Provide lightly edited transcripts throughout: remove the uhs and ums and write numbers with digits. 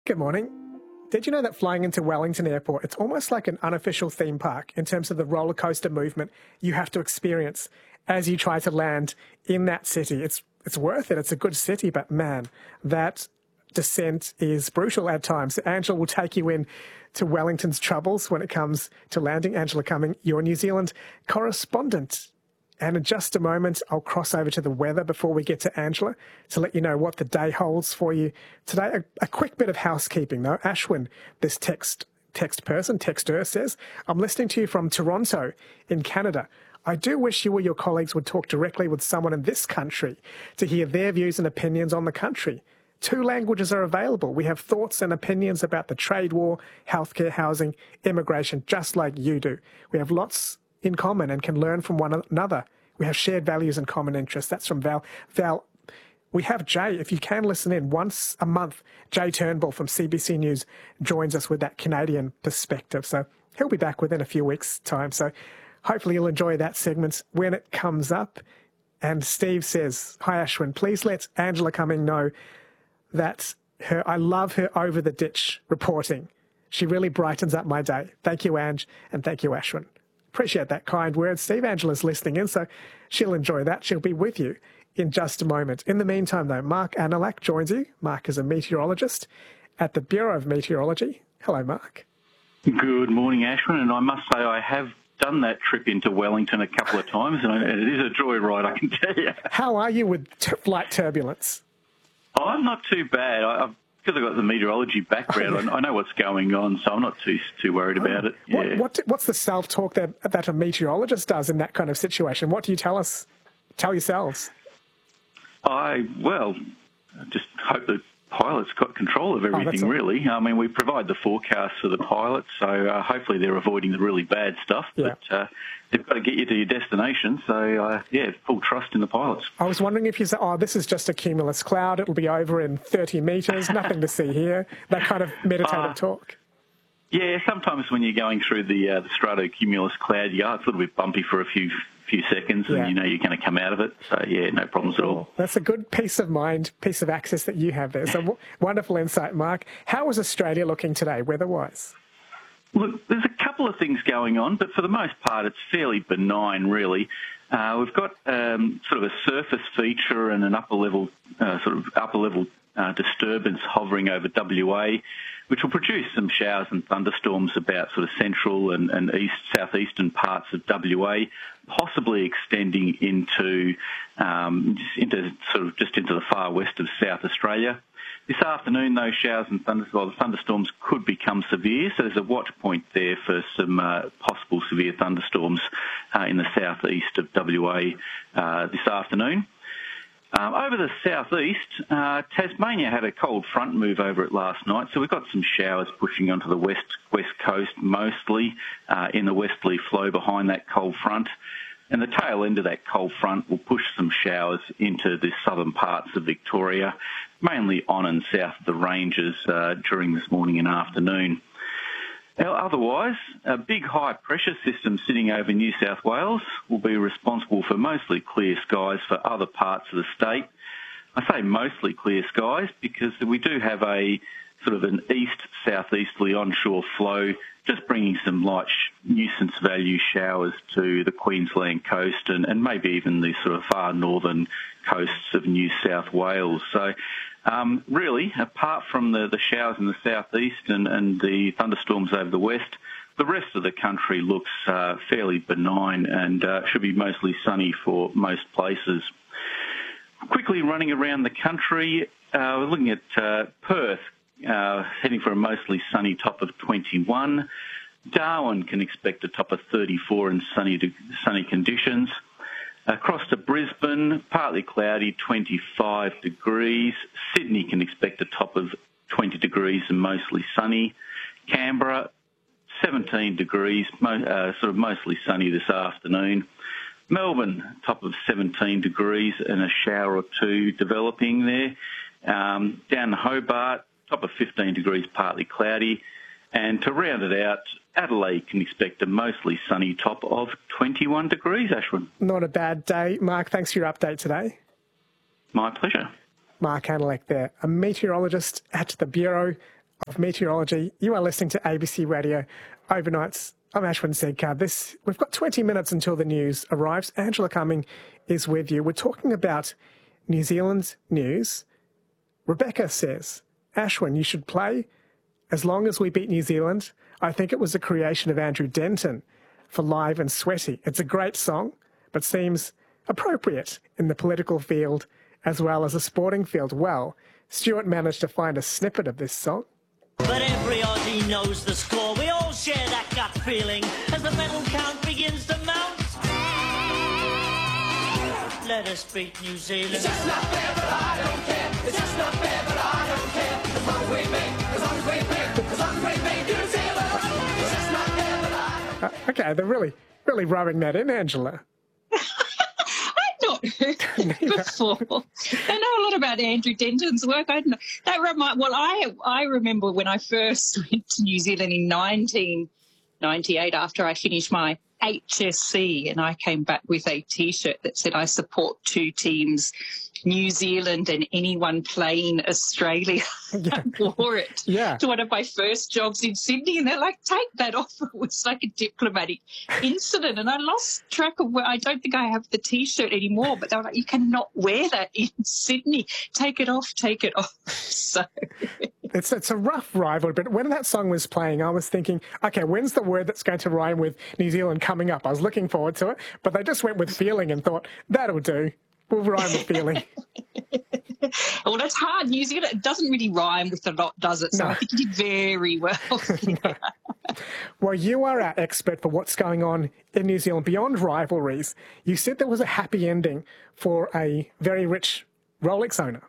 Good morning. Did you know that flying into Wellington Airport, it's almost like an unofficial theme park in terms of the roller coaster movement you have to experience as you try to land in that city? It's worth it. It's a good city, but man, that descent is brutal at times. Angela will take you in to Wellington's troubles when it comes to landing. Angela Cumming, your New Zealand correspondent. And in just a moment, I'll cross over to the weather before we get to Angela to let you know what the day holds for you today. A quick bit of housekeeping, though. Ashwin, this texter says, I'm listening to you from Toronto in Canada. I do wish you or your colleagues would talk directly with someone in this country to hear their views and opinions on the country. 2 languages are available. We have thoughts and opinions about the trade war, healthcare, housing, immigration, just like you do. We have lots in common and can learn from one another. We have shared values and common interests. That's from Val. Val, we have Jay. If you can listen in once a month, Jay Turnbull from CBC News joins us with that Canadian perspective. So he'll be back within a few weeks' time. So hopefully you'll enjoy that segment when it comes up. And Steve says, hi, Ashwin, please let Angela Cumming know that I love her over the ditch reporting. She really brightens up my day. Thank you, Ange, and thank you, Ashwin. Appreciate that kind word, Steve. Angela's listening in, so she'll enjoy that. She'll be with you in just a moment. In the meantime, though, Mark Anilak joins you. Mark is a meteorologist at the Bureau of Meteorology. Hello, Mark. Good morning, Ashwin, and I must say I have done that trip into Wellington a couple of times, and it is a joyride, I can tell you. How are you with flight turbulence? Oh, I'm not too bad. Because I've got the meteorology background, I know what's going on, so I'm not too worried about it. Yeah. What's the self-talk that a meteorologist does in that kind of situation? What do you tell yourselves? I just hope the pilot's got control of everything, really. I mean, we provide the forecast for the pilots, so hopefully they're avoiding the really bad stuff. Yeah. But they've got to get you to your destination, so, full trust in the pilots. I was wondering if you said, this is just a cumulus cloud, it'll be over in 30 metres, nothing to see here, that kind of meditative talk. Yeah, sometimes when you're going through the stratocumulus cloud, it's a little bit bumpy for a few seconds, and you know you're going to come out of it. So, no problems at all. That's a good piece of mind, piece of access that you have there. So wonderful insight, Mark. How is Australia looking today, weather-wise? Look, there's a couple of things going on, but for the most part, it's fairly benign, really. We've got sort of a surface feature and an upper level disturbance hovering over WA, which will produce some showers and thunderstorms about sort of central and southeastern parts of WA, possibly extending into the far west of South Australia. This afternoon, those showers and thunderstorms could become severe, so there's a watch point there for some possible severe thunderstorms in the southeast of WA this afternoon. Over the southeast, Tasmania had a cold front move over it last night, so we've got some showers pushing onto the west coast, mostly in the westerly flow behind that cold front. And the tail end of that cold front will push some showers into the southern parts of Victoria, mainly on and south of the ranges during this morning and afternoon. Now, otherwise, a big high-pressure system sitting over New South Wales will be responsible for mostly clear skies for other parts of the state. I say mostly clear skies because we do have a sort of an east-southeasterly onshore flow, just bringing some light nuisance value showers to the Queensland coast and maybe even the sort of far northern coasts of New South Wales. So really, apart from the showers in the southeast and the thunderstorms over the west, the rest of the country looks fairly benign and should be mostly sunny for most places. Quickly running around the country, we're looking at Perth, heading for a mostly sunny top of 21. Darwin can expect a top of 34 and sunny conditions. Across to Brisbane, partly cloudy, 25 degrees. Sydney can expect a top of 20 degrees and mostly sunny. Canberra, 17 degrees, sort of mostly sunny this afternoon. Melbourne, top of 17 degrees and a shower or two developing there. Down in Hobart, top of 15 degrees, partly cloudy. And to round it out, Adelaide can expect a mostly sunny top of 21 degrees, Ashwin. Not a bad day. Mark, thanks for your update today. My pleasure. Mark Anilak there, a meteorologist at the Bureau of meteorology. You are listening to ABC Radio Overnights. I'm Ashwin Sedkar. We've got 20 minutes until the news arrives. Angela Cumming is with you. We're talking about New Zealand's news. Rebecca says, Ashwin, you should play As Long As We Beat New Zealand. I think it was a creation of Andrew Denton for Live and Sweaty. It's a great song, but seems appropriate in the political field as well as a sporting field. Well, Stuart managed to find a snippet of this song. But every Aussie knows the score. We all share that gut feeling as the medal count begins to mount. Let us beat New Zealand. It's just not fair, but I don't care. It's just not fair, but I don't care. As long as we beat, as long as we beat, as long as we beat New Zealand. It's just not fair, but I don't care. Okay, they're really rubbing that in, Angela. I've not heard that before. I know a lot about Andrew Denton's work. I know that I remember when I first went to New Zealand in 1998 after I finished my HSC, and I came back with a T-shirt that said I support two teams, New Zealand and anyone playing Australia. Yeah. I wore it to one of my first jobs in Sydney, and they're like, take that off. It was like a diplomatic incident, and I lost track of where. I don't think I have the T-shirt anymore, but they were like, you cannot wear that in Sydney. Take it off, take it off. So It's a rough rivalry, but when that song was playing, I was thinking, okay, when's the word that's going to rhyme with New Zealand coming up? I was looking forward to it, but they just went with feeling and thought, that'll do. We'll rhyme with feeling. Well, that's hard. New Zealand, it doesn't really rhyme with a lot, does it? So I think you did very well. No. Well, you are our expert for what's going on in New Zealand beyond rivalries. You said there was a happy ending for a very rich Rolex owner.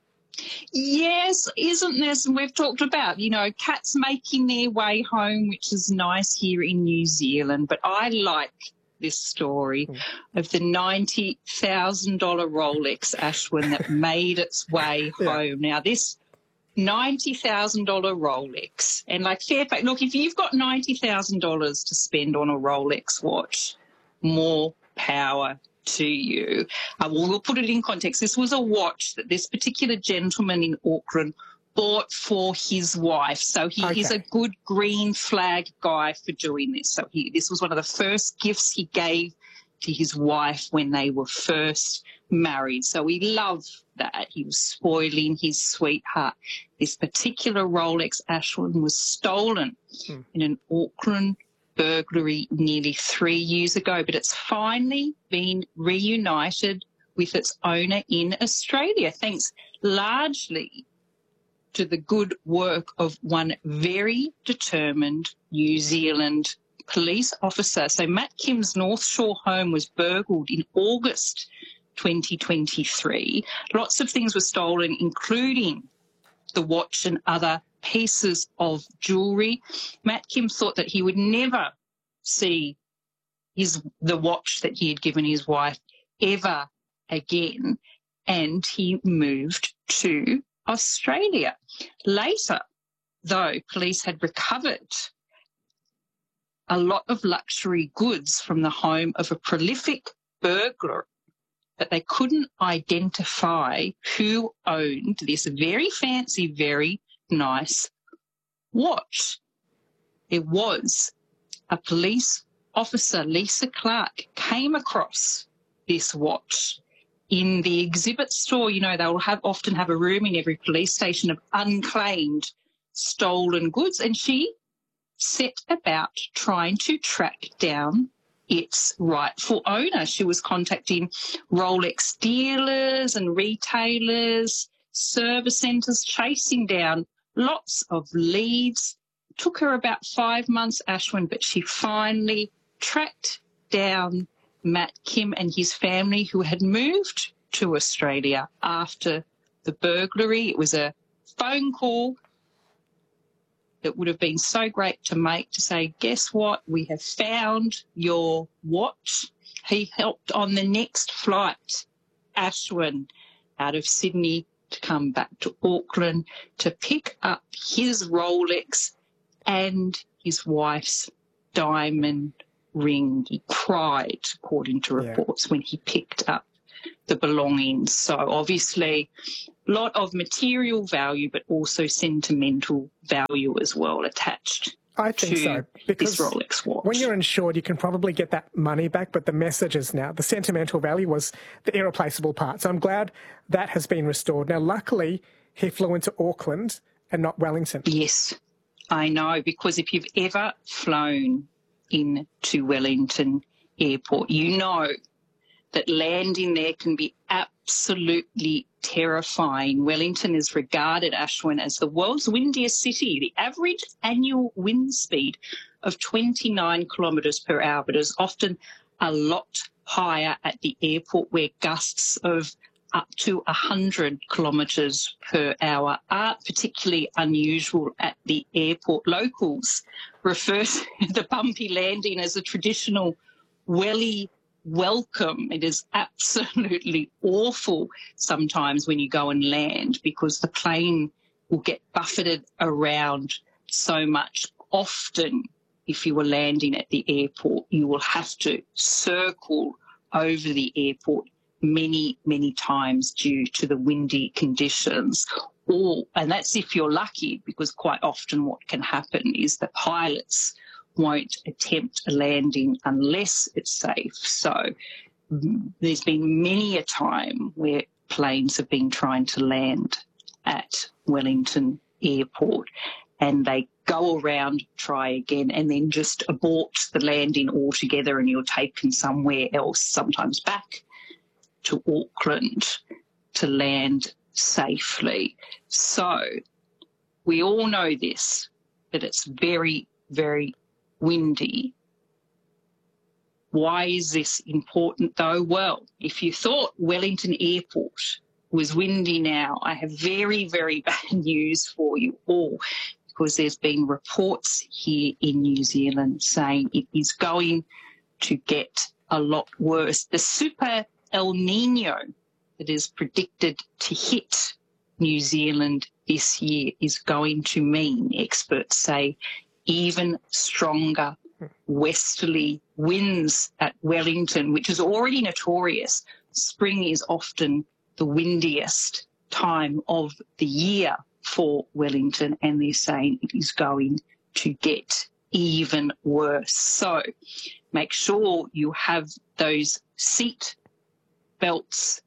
Yes, isn't there? And we've talked about, cats making their way home, which is nice here in New Zealand. But I like this story of the $90,000 Rolex, Ashwin, that made its way home. Now, this $90,000 Rolex, and Fairfax, look, if you've got $90,000 to spend on a Rolex watch, more power to you. We'll put it in context. This was a watch that this particular gentleman in Auckland bought for his wife. So he is a good green flag guy for doing this. So this was one of the first gifts he gave to his wife when they were first married. So he loved that. He was spoiling his sweetheart. This particular Rolex, Ashwin, was stolen in an Auckland burglary nearly 3 years ago, but it's finally been reunited with its owner in Australia, thanks largely to the good work of one very determined New Zealand police officer. So Matt Kim's North Shore home was burgled in August 2023. Lots of things were stolen, including the watch and other pieces of jewellery. Matt Kim thought that he would never see the watch that he had given his wife ever again, and he moved to Australia. Later, though, police had recovered a lot of luxury goods from the home of a prolific burglar, but they couldn't identify who owned this very fancy, very nice watch. It was a police officer, Lisa Clark, came across this watch in the exhibit store. They'll often have a room in every police station of unclaimed stolen goods, and she set about trying to track down its rightful owner. She was contacting Rolex dealers and retailers, service centres, chasing down lots of leads. Took her about 5 months, Ashwin, but she finally tracked down Matt Kim and his family, who had moved to Australia after the burglary. It was a phone call that would have been so great to make, to say, guess what, we have found your watch. He helped on the next flight, Ashwin, out of Sydney to come back to Auckland to pick up his Rolex and his wife's diamond ring. He cried, according to reports, when he picked up the belongings. So obviously lot of material value, but also sentimental value as well attached. I think so, because this Rolex watch. When you're insured, you can probably get that money back, but the messages now, the sentimental value was the irreplaceable part. So I'm glad that has been restored. Now, luckily, he flew into Auckland and not Wellington. Yes, I know, because if you've ever flown into Wellington Airport, you know that landing there can be absolutely terrifying. Wellington is regarded, Ashwin, as the world's windiest city. The average annual wind speed of 29 kilometres per hour, but is often a lot higher at the airport, where gusts of up to 100 kilometres per hour are particularly unusual at the airport. Locals refer to the bumpy landing as a traditional welly welcome. It is absolutely awful sometimes when you go and land, because the plane will get buffeted around so much. Often, if you were landing at the airport, you will have to circle over the airport many, many times due to the windy conditions. And that's if you're lucky, because quite often what can happen is that pilots won't attempt a landing unless it's safe. So there's been many a time where planes have been trying to land at Wellington Airport and they go around, try again, and then just abort the landing altogether, and you're taken somewhere else, sometimes back to Auckland to land safely. So we all know this, that it's very, very windy. Why is this important though? Well, if you thought Wellington Airport was windy now, I have very, very bad news for you all, because there's been reports here in New Zealand saying it is going to get a lot worse. The super El Nino that is predicted to hit New Zealand this year is going to mean, experts say, even stronger westerly winds at Wellington, which is already notorious. Spring is often the windiest time of the year for Wellington, and they're saying it is going to get even worse. So make sure you have those seat belts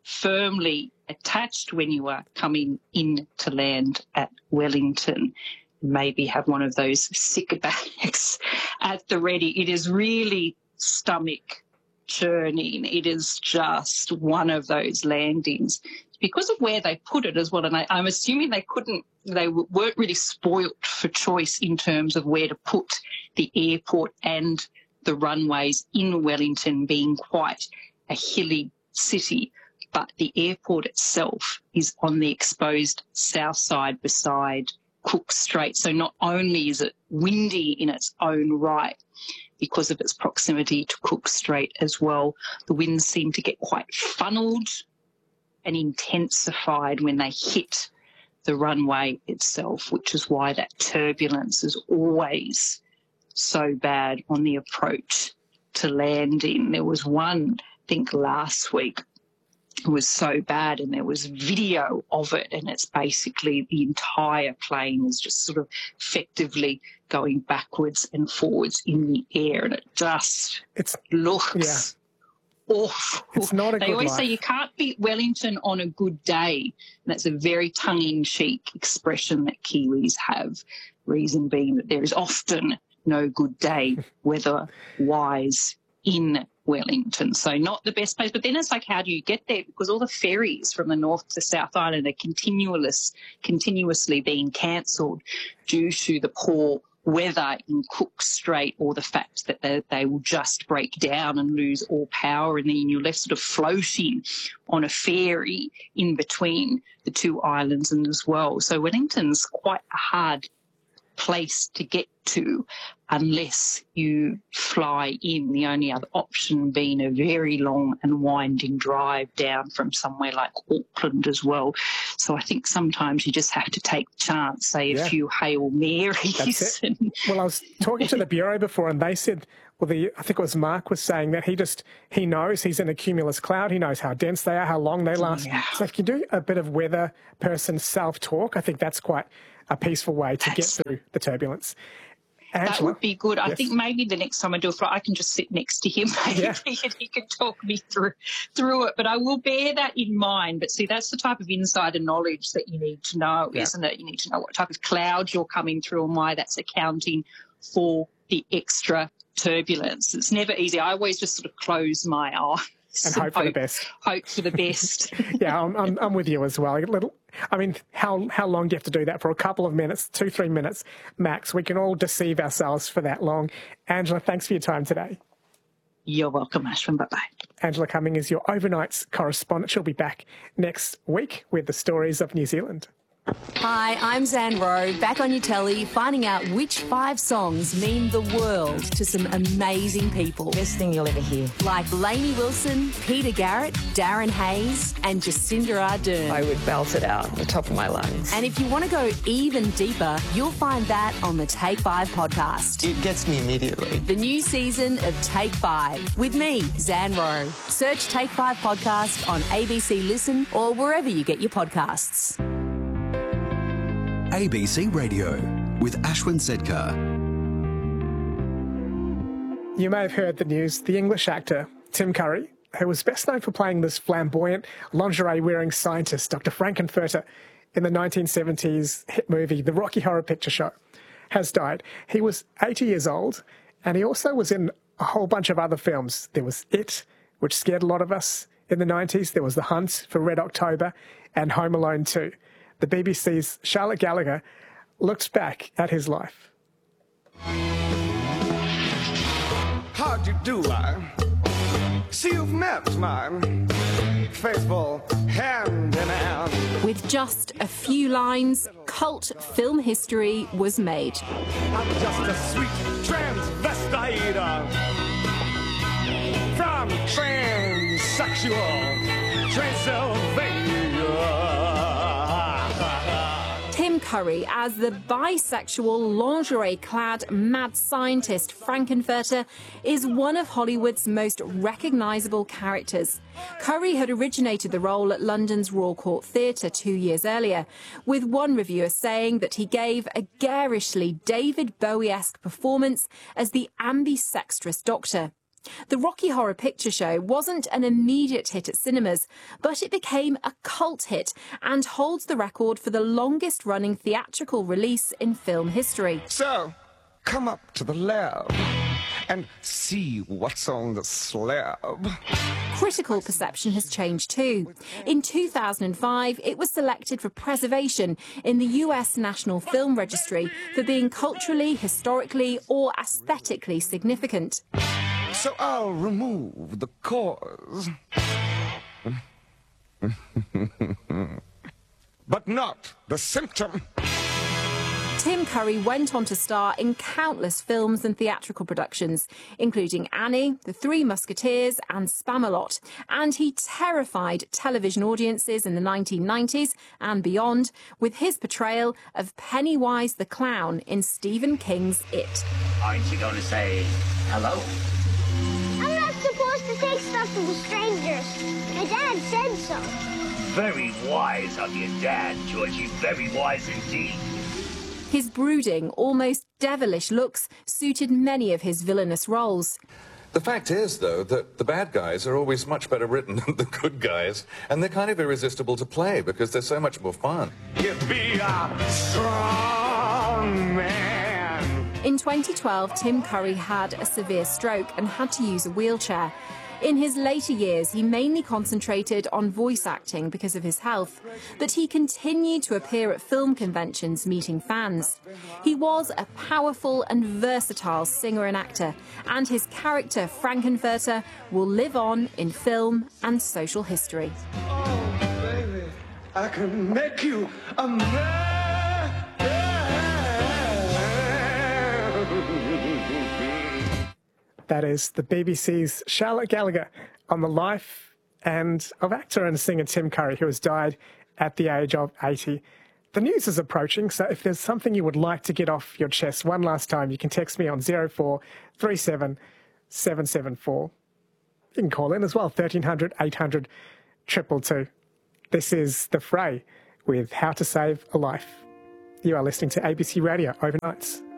firmly attached when you are coming in to land at Wellington. Maybe have one of those sick bags at the ready. It is really stomach churning. It is just one of those landings because of where they put it as well. And I'm assuming they weren't really spoilt for choice in terms of where to put the airport and the runways in Wellington, being quite a hilly city. But the airport itself is on the exposed south side beside Cook Strait. So not only is it windy in its own right because of its proximity to Cook Strait as well, the winds seem to get quite funneled and intensified when they hit the runway itself, which is why that turbulence is always so bad on the approach to landing. There was one, I think last week, it was so bad, and there was video of it, and it's basically the entire plane is just sort of effectively going backwards and forwards in the air, and it just looks awful. It's not a They good always life. say you can't beat Wellington on a good day, and that's a very tongue-in-cheek expression that Kiwis have, reason being that there is often no good day weather-wise in Wellington. So not the best place. But then it's like, how do you get there? Because all the ferries from the North to South Island are continuously being cancelled due to the poor weather in Cook Strait, or the fact that they will just break down and lose all power, and then you're left sort of floating on a ferry in between the two islands and as well. So Wellington's quite a hard place to get to unless you fly in, the only other option being a very long and winding drive down from somewhere like Auckland as well. So I think sometimes you just have to take the chance, say a few Hail Marys. That's it. Well, I was talking to the Bureau before, and they said Well, I think it was Mark was saying that he knows he's in a cumulus cloud. He knows how dense they are, how long they last. Yeah. So if you do a bit of weather person self-talk, I think that's quite a peaceful way to get through the turbulence. Angela? That would be good. I Yes. think maybe the next time I do a flight, I can just sit next to him maybe, Yeah. and he can talk me through it. But I will bear that in mind. But see, that's the type of insider knowledge that you need to know, isn't it? You need to know what type of cloud you're coming through and why that's accounting for the extra turbulence. It's never easy. I always just sort of close my eyes And hope for the best. Hope for the best. Yeah, I'm with you as well. I mean, how long do you have to do that for? A couple of minutes, 2-3 minutes max. We can all deceive ourselves for that long. Angela, thanks for your time today. You're welcome, Ashwin. Bye-bye. Angela Cumming is your overnights correspondent. She'll be back next week with the stories of New Zealand. Hi, I'm Zan Rowe, back on your telly, finding out which 5 songs mean the world to some amazing people. Best thing you'll ever hear. Like Lainey Wilson, Peter Garrett, Darren Hayes, and Jacinda Ardern. I would belt it out at the top of my lungs. And if you want to go even deeper, you'll find that on the Take 5 podcast. It gets me immediately. The new season of Take 5 with me, Zan Rowe. Search Take 5 podcast on ABC Listen or wherever you get your podcasts. ABC Radio with Ashwin Sedkar. You may have heard the news. The English actor Tim Curry, who was best known for playing this flamboyant, lingerie-wearing scientist, Dr. Frankenfurter, in the 1970s hit movie The Rocky Horror Picture Show, has died. He was 80 years old, and he also was in a whole bunch of other films. There was It, which scared a lot of us in the 90s. There was The Hunt for Red October and Home Alone 2. The BBC's Charlotte Gallagher looked back at his life. How'd you do, I see you've met my faithful hand in hand. With just a few lines, cult film history was made. I'm just a sweet transvestite from transsexual Transylvania. Tim Curry as the bisexual, lingerie-clad mad scientist Frankenfurter is one of Hollywood's most recognisable characters. Curry had originated the role at London's Royal Court Theatre 2 years earlier, with one reviewer saying that he gave a garishly David Bowie-esque performance as the ambidextrous Doctor. The Rocky Horror Picture Show wasn't an immediate hit at cinemas, but it became a cult hit and holds the record for the longest-running theatrical release in film history. So, come up to the lab and see what's on the slab. Critical perception has changed too. In 2005, it was selected for preservation in the US National Film Registry for being culturally, historically, or aesthetically significant. So I'll remove the cause. But not the symptom. Tim Curry went on to star in countless films and theatrical productions, including Annie, The Three Musketeers and Spamalot, and he terrified television audiences in the 1990s and beyond with his portrayal of Pennywise the Clown in Stephen King's It. Aren't you going to say hello? I'm not supposed to take stuff from strangers. My dad said so. Very wise of your dad, Georgie. Very wise indeed. His brooding, almost devilish looks suited many of his villainous roles. The fact is, though, that the bad guys are always much better written than the good guys, and they're kind of irresistible to play because they're so much more fun. You be a strong man. In 2012, Tim Curry had a severe stroke and had to use a wheelchair. In his later years, he mainly concentrated on voice acting because of his health, but he continued to appear at film conventions meeting fans. He was a powerful and versatile singer and actor, and his character Frankenfurter will live on in film and social history. Oh, baby, I can make you a man. That is the BBC's Charlotte Gallagher on the life of actor and singer Tim Curry, who has died at the age of 80. The news is approaching, so if there's something you would like to get off your chest one last time, you can text me on 0437 774. You can call in as well, 1300 800 222. This is The Fray with How to Save a Life. You are listening to ABC Radio Overnights.